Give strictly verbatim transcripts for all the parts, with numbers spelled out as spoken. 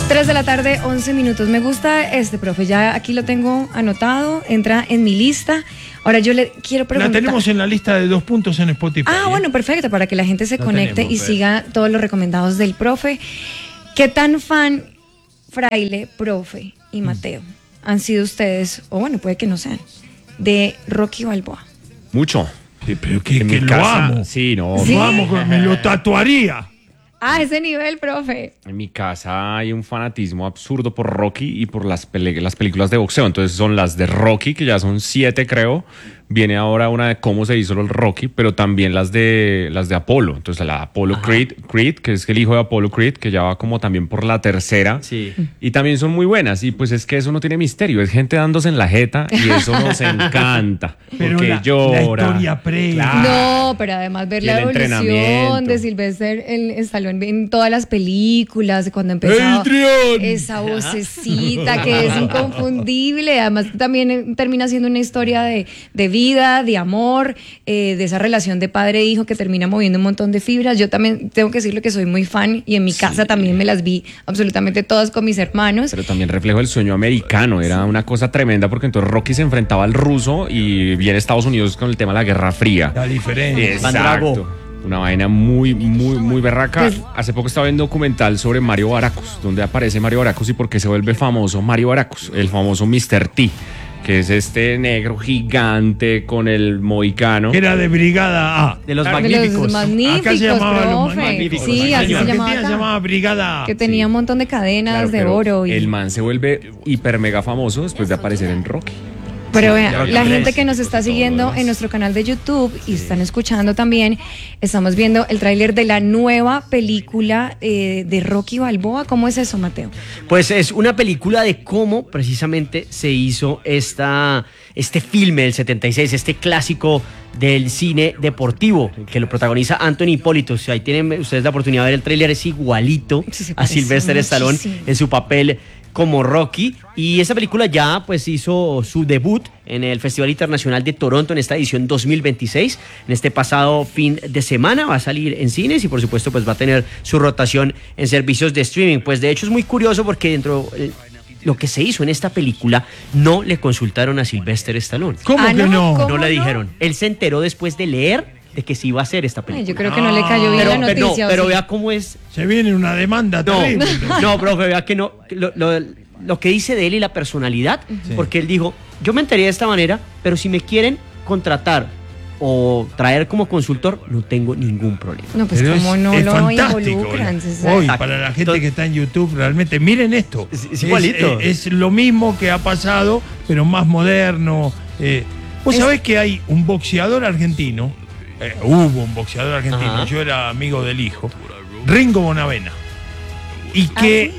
tres de la tarde, once minutos. Me gusta este, profe, ya aquí lo tengo anotado, entra en mi lista. Ahora yo le quiero preguntar. La tenemos en la lista de dos puntos en Spotify. Ah, ¿eh? bueno, perfecto, para que la gente se la conecte tenemos, y pues. siga todos los recomendados del profe. ¿Qué tan fan, Fraile, profe y Mateo han sido ustedes, o bueno, puede que no sean, de Rocky Balboa? Mucho. Sí, pero que, En que mi lo casa, amo. Sí, no. ¿Sí? Lo amo, me lo tatuaría. Ah, ese nivel, profe. En mi casa hay un fanatismo absurdo por Rocky y por las, pele- las películas de boxeo. Entonces son las de Rocky, que ya son siete, creo. Viene ahora una de cómo se hizo el Rocky, pero también las de las de Apolo. Entonces la de Apollo Creed, Creed, que es el hijo de Apollo Creed, que ya va como también por la tercera. Sí. Y también son muy buenas. Y pues es que eso no tiene misterio. Es gente dándose en la jeta y eso nos encanta. Pero porque la, llora. la historia previa. Claro. No, pero además ver Y la el evolución entrenamiento. de Sylvester el Stallone en todas las películas, cuando empezó ¡Adrián! esa vocecita que es inconfundible, además también eh, termina siendo una historia de, de vida, de amor, eh, de esa relación de padre e hijo que termina moviendo un montón de fibras. Yo también tengo que decirlo que soy muy fan y en mi casa también me las vi absolutamente todas con mis hermanos. Pero también reflejo el sueño americano, era una cosa tremenda porque entonces Rocky se enfrentaba al ruso y viene Estados Unidos con el tema de la Guerra Fría. La diferencia. Exacto. Una vaina muy, muy, muy berraca. Pues- Hace poco estaba viendo un documental sobre Mario Baracus, donde aparece Mario Baracus y por qué se vuelve famoso Mario Baracus, el famoso mister T, que es este negro gigante con el mohicano. Que era de Brigada A. De los De magníficos. los magníficos, Acá se llamaba los profe. magníficos. Sí, En así se Argentina llamaba se acá. llamaba Brigada A. Que tenía un montón de cadenas Claro, de pero oro. Y... el man se vuelve hiper mega famoso después de aparecer en Rocky. Pero vean, Rocky la tres. gente que nos está siguiendo en nuestro canal de YouTube y están escuchando también, estamos viendo el tráiler de la nueva película eh, de Rocky Balboa. ¿Cómo es eso, Mateo? Pues es una película de cómo precisamente se hizo esta, este filme del setenta y seis, este clásico del cine deportivo que lo protagoniza Anthony Hipólito. O sea, ahí tienen ustedes la oportunidad de ver el tráiler, es igualito Sí, se a parece Sylvester Stallone muchísimo. en su papel como Rocky, y esta película ya pues hizo su debut en el Festival Internacional de Toronto en esta edición dos mil veintiséis. En este pasado fin de semana va a salir en cines y por supuesto pues va a tener su rotación en servicios de streaming. Pues de hecho es muy curioso porque dentro eh, lo que se hizo en esta película no le consultaron a Sylvester Stallone. ¿Cómo Ah, que ¿no? no? ¿Cómo No le no? dijeron. Él se enteró después de leer de que se iba a hacer esta Ay, película. yo creo que no le cayó bien pero, la pero, noticia. no, ¿o pero sí? vea cómo es. Se viene una demanda No, terrible. no, profe, vea que no. Lo, lo- lo que dice de él y la personalidad, Sí. porque él dijo, yo me enteré de esta manera, pero si me quieren contratar o traer como consultor, no tengo ningún problema. No, pues Pero como es- no es lo fantástico, involucran. ¿eh? se- Hoy, Exacto. para la gente Entonces- que está en YouTube, realmente, miren esto. Es- es igualito. Es, es lo mismo que ha pasado, pero más moderno. Eh, Vos Es- sabés que hay un boxeador argentino, eh, hubo un boxeador argentino, Ajá. yo era amigo del hijo, Ringo Bonavena, y que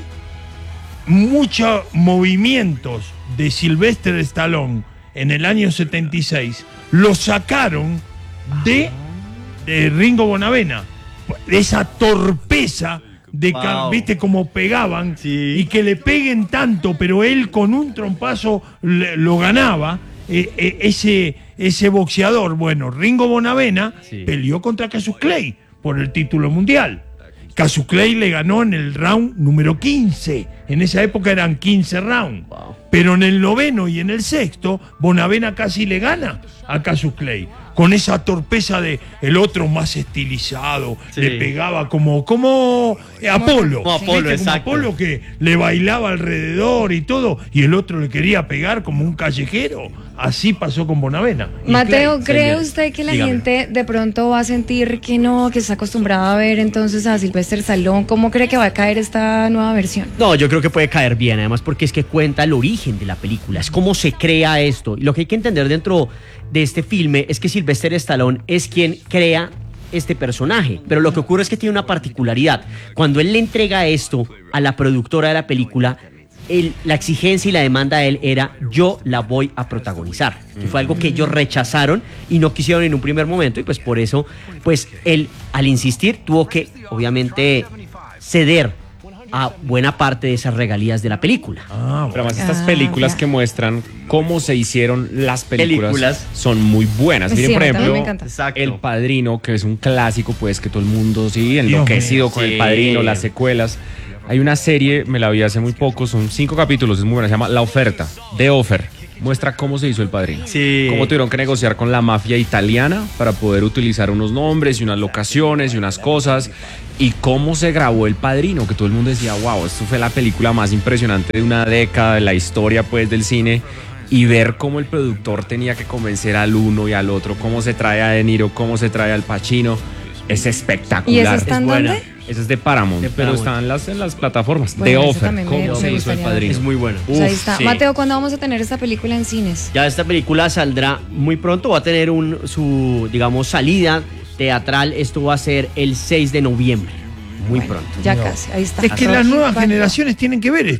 muchos movimientos de Sylvester Stallone en el año setenta y seis lo sacaron de, de Ringo Bonavena. Esa torpeza de, ca- Wow. viste cómo pegaban Sí. y que le peguen tanto, pero él con un trompazo le- lo ganaba. eh, eh, ese, ese boxeador, bueno, Ringo Bonavena, Sí. peleó contra Cassius Clay por el título mundial. Cassius Clay le ganó en el round número quince. En esa época eran quince rounds. Wow. Pero en el noveno y en el sexto, Bonavena casi le gana a Cassius Clay. Con esa torpeza de el otro más estilizado, Sí. le pegaba como, como Apolo. Como Apolo, ¿Viste? Como exacto. Apolo que le bailaba alrededor y todo, y el otro le quería pegar como un callejero. Así pasó con Bonavena. Y Mateo, Clay. ¿cree señores, usted que la dígame. gente de pronto va a sentir que no, que está acostumbrada a ver entonces a Sylvester Stallone? ¿Cómo cree que va a caer esta nueva versión? No, yo creo que puede caer bien, además porque es que cuenta el origen de la película, es cómo se crea esto. Y lo que hay que entender dentro de este filme es que Sylvester Stallone es quien crea este personaje, pero lo que ocurre es que tiene una particularidad. Cuando él le entrega esto a la productora de la película, él- la exigencia y la demanda de él era yo la voy a protagonizar, que fue algo que ellos rechazaron y no quisieron en un primer momento, y pues por eso pues él al insistir tuvo que obviamente ceder a buena parte de esas regalías de la película. Ah, Pero bueno. además estas Ah, películas ya. que muestran cómo se hicieron las películas, Películas. son muy buenas. Sí, Miren, a por mí también ejemplo, me encanta. Exacto. El Padrino, que es un clásico, pues que todo el mundo sí, Dios enloquecido mío, con sí. El Padrino, las secuelas. Hay una serie, me la vi hace muy poco, son cinco capítulos, es muy buena, se llama La Oferta, The Offer. Muestra cómo se hizo El Padrino. Sí. Cómo tuvieron que negociar con la mafia italiana para poder utilizar unos nombres y unas locaciones y unas cosas. Y cómo se grabó El Padrino, que todo el mundo decía, wow, esto fue la película más impresionante de una década de la historia pues del cine. Y ver cómo el productor tenía que convencer al uno y al otro, cómo se trae a De Niro, cómo se trae al Pacino. Es espectacular. ¿Y esa está en es buena. dónde? Esa es de Paramount, De pero Paramount. está en las, en las plataformas. Bueno, The esa Offer, también me- cómo me se hizo El gustaría Padrino. Es muy buena. Pues ahí está. sí. Mateo, ¿cuándo vamos a tener esta película en cines? Ya esta película saldrá muy pronto, va a tener un, su, digamos, salida teatral. Esto va a ser el seis de noviembre, muy Bueno, pronto. ya No. casi, ahí está. Es que Rocky las nuevas Balboa. generaciones tienen que ver